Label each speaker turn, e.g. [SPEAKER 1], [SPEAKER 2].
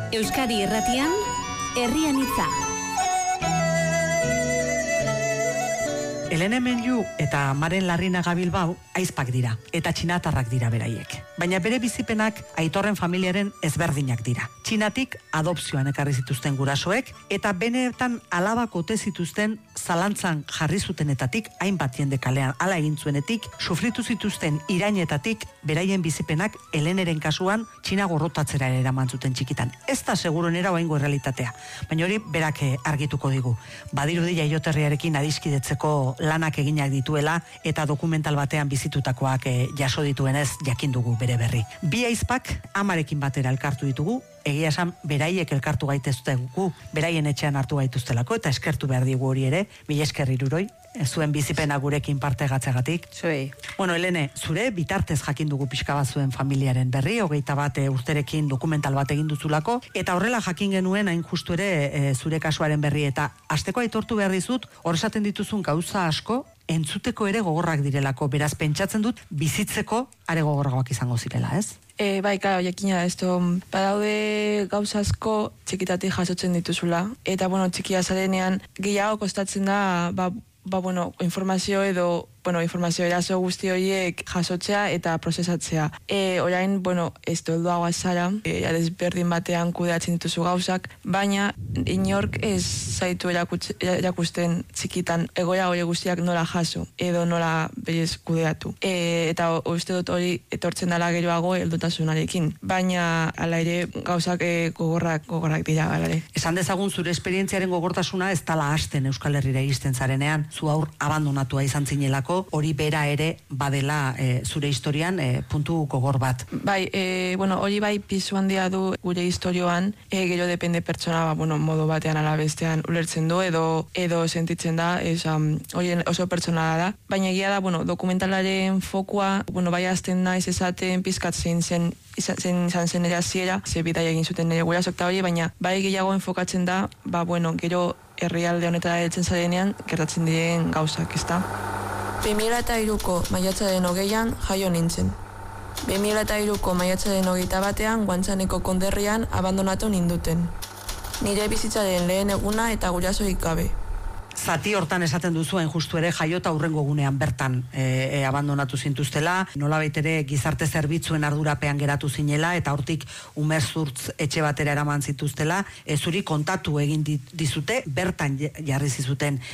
[SPEAKER 1] Euskadi Irratian, Herrian Hitza.
[SPEAKER 2] Elene Menju eta Maren Larrinaga Bilbao aizpak dira, eta txinatarrak dira beraiek. Baina bere bizipenak Aitorren familiaren ezberdinak dira. Txinatik adopzioan ekarri zituzten gurasoek, eta benetan alabak ote zituzten zalantzan jarri zutenetatik, hainbat jende kalean hala egin zuenetik, sufritu zituzten irainetatik, beraien bizipenak Eleneren kasuan Txina gorrotatzera ere eraman zuten txikitan. Ez da seguronera oraingo errealitatea, baina hori berak argituko digu. Badirudi jaioterriarekin adiskidetzeko lanak eginak dituela eta dokumental batean bizitutakoak jaso dituenez jakin dugu bere berri. Bi aizpak amarekin batera elkartu ditugu, egia esan beraiek elkartu gaiteztugu, beraien etxean hartu gaituztelako eta eskertu behar digu hori ere, mila esker Iruroi, zuen bizipena gurekin parte gatzegatik.
[SPEAKER 3] Zuei.
[SPEAKER 2] Bueno, Elene, zure bitartez jakin dugu pixka bat zuen familiaren berri, 21 urterekin dokumental bat egin duzulako, eta horrela jakin genuen hain justu ere zure kasuaren berri, eta hasteko aitortu behar dizut, hor esaten dituzun gauza asko, entzuteko ere gogorrak direlako, beraz pentsatzen dut bizitzeko are gogorragoak izango zirela, ez?
[SPEAKER 3] Bai, claro, jakina, badaude gauza asko txikitatik jasotzen dituzula, eta bueno, txikia zarenean gehiago kostatzen da, informazio eraso guzti horiek jasotzea eta prozesatzea. Orain, ez helduagoa zara, desberdin batean kudeatzen dituzu gauzak, baina inork ez zaitu erakusten txikitan egoera hori guztiak nola jaso, edo nola berez kudeatu. Eta uste dut hori etortzen dela geroago heldutasunarekin, baina hala ere gauzak gogorrak dira galare.
[SPEAKER 2] Esan dezagun zure esperientziaren gogortasuna ez dala hasten Euskal Herrira iristen zarenean, zu aur abandonatua izan zinelako, hori bera ere badela zure historian puntu gogor bat.
[SPEAKER 3] Bai, hori bai pisu handia du gure historioan, gero depende pertsona modu batean ala bestean ulertzen du edo sentitzen da, hori oso pertsonala da, baina egia da, dokumentalaren fokua, bai azten naiz esaten pizkat zein izan zen ere hasiera, ze bidaia egin zuten nire gurasok eta hori, baina bai gehiago enfokatzen da, gero herrialde honetara heltzen zarenean gertatzen diren gauzak, ezta? 2003ko maiatzaren 20an jaio nintzen. 2003ko maiatzaren 21an Guantzaneko konderrian abandonatu ninduten. Nire bizitzaren lehen eguna eta gurasorik gabe.
[SPEAKER 2] Zati hortan esaten duzuen justu ere jaiota hurrengo gunean bertan abandonatu zintuztela, nolabait ere gizarte zerbitzuen ardurapean geratu zinela eta hortik umezurtz etxe batera eraman zituztela, zuri kontatu egin dizute bertan jarri zizuten